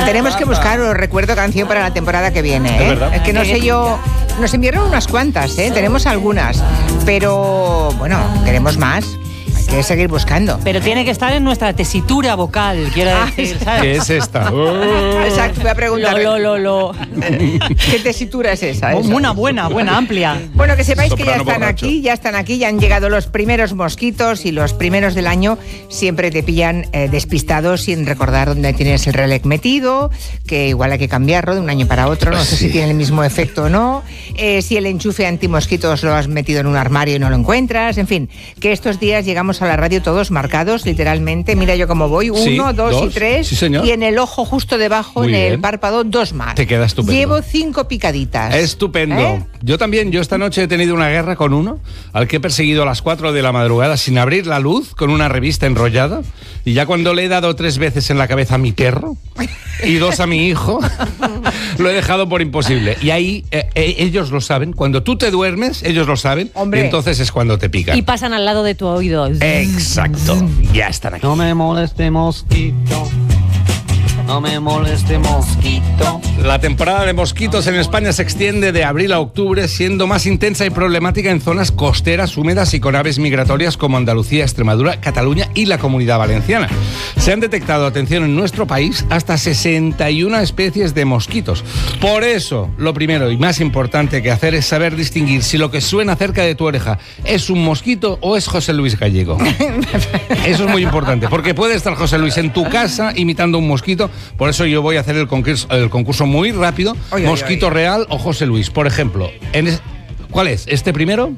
Tenemos que buscar, os recuerdo, canción para la temporada que viene. Es verdad. Es que no sé yo... Nos enviaron unas cuantas, tenemos algunas, pero bueno, queremos más. Hay que seguir buscando. Pero tiene que estar en nuestra tesitura vocal, quiero decir, ¿sabes? ¿Qué es esta? Exacto, voy a preguntar. Lo. ¿Qué tesitura es esa? Una buena, amplia. Bueno, que sepáis que Soprano borracho. ya están aquí, ya han llegado los primeros mosquitos y los primeros del año siempre te pillan despistados sin recordar dónde tienes el relé metido, que igual hay que cambiarlo de un año para otro, no sé si tiene el mismo efecto o no, si el enchufe antimosquitos lo has metido en un armario y no lo encuentras, en fin, que estos días llegamos a la radio todos marcados, literalmente, mira yo cómo voy, 1, 2 y 3, sí, señor. y en el ojo justo debajo, Muy en el bien. párpado, 2 más. Te queda estupendo. Llevo 5 picaditas. Estupendo. Yo también, yo esta noche he tenido una guerra con uno, al que he perseguido a las 4 de la madrugada sin abrir la luz, con una revista enrollada, y ya cuando le he dado 3 veces en la cabeza a mi perro y 2 a mi hijo, lo he dejado por imposible. Y ahí ellos lo saben, cuando tú te duermes, ellos lo saben, Hombre. y entonces es cuando te pican. Y pasan al lado de tu oído. Exacto, ya están aquí. No me moleste mosquito, no me moleste mosquito. La temporada de mosquitos en España se extiende de abril a octubre, siendo más intensa y problemática en zonas costeras, húmedas y con aves migratorias como Andalucía, Extremadura, Cataluña y la Comunidad Valenciana. Se han detectado, atención, en nuestro país hasta 61 especies de mosquitos. Por eso, lo primero y más importante que hacer es saber distinguir si lo que suena cerca de tu oreja es un mosquito o es José Luis Gallego. Eso es muy importante, porque puede estar José Luis en tu casa imitando un mosquito. Por eso yo voy a hacer el concurso muy rápido. Oye, ¿Mosquito oye. real o José Luis? Por ejemplo, ¿cuál es? ¿Este primero?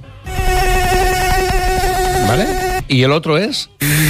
¿Vale? ¿Y el otro es?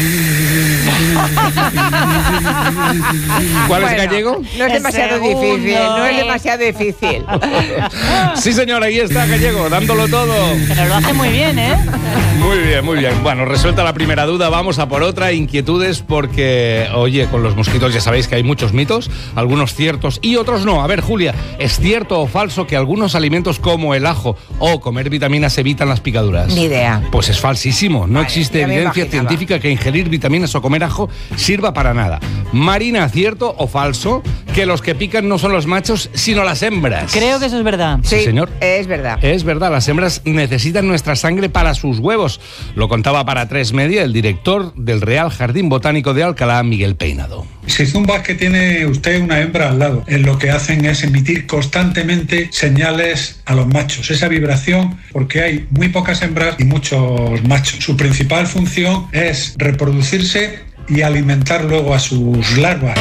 ¿Cuál es Bueno, Gallego? No es demasiado segundo. difícil, no es demasiado difícil. Sí, señor, ahí está Gallego, dándolo todo. Pero lo hace muy bien, ¿eh? Muy bien, muy bien. Bueno, resuelta la primera duda, vamos a por otra. Inquietudes porque, oye, con los mosquitos ya sabéis que hay muchos mitos, algunos ciertos y otros no. A ver, Julia, ¿es cierto o falso que algunos alimentos como el ajo o comer vitaminas evitan las picaduras? Ni idea. Pues es falsísimo. No Vale, existe ya me evidencia imaginaba. científica que ingerir vitaminas o comer ajo sirva para nada. Marina, ¿cierto o falso que los que pican no son los machos, sino las hembras? Creo que eso es verdad. Sí, señor. Es verdad. Es verdad, las hembras necesitan nuestra sangre para sus huevos. Lo contaba para 3 Media el director del Real Jardín Botánico de Alcalá, Miguel Peinado. Si zumba que tiene usted una hembra al lado, lo que hacen es emitir constantemente señales a los machos. Esa vibración, porque hay muy pocas hembras y muchos machos. Su principal función es reproducirse y alimentar luego a sus larvas.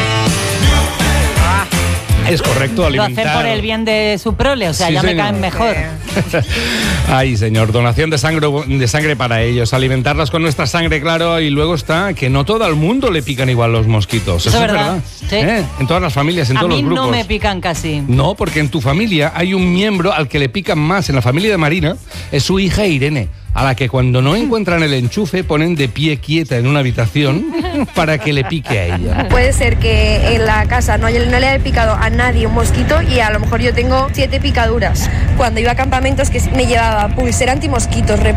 Es correcto, Lo alimentar. hacen por el bien de su prole, o sea, Sí, ya señor. me caen mejor. Ay, señor, donación de sangre para ellos, alimentarlas con nuestra sangre, claro, y luego está que no todo el mundo le pican igual los mosquitos. Eso Eso es es verdad, verdad. sí. En todas las familias, en A todos mí los grupos. no me pican casi. No, porque en tu familia hay un miembro al que le pican más. En la familia de Marina es su hija Irene, a la que cuando no encuentran el enchufe ponen de pie quieta en una habitación para que le pique a ella. Puede ser que en la casa no le haya picado a nadie un mosquito y a lo mejor yo tengo 7 picaduras. Cuando iba a campamentos que me llevaba pulsera antimosquitos,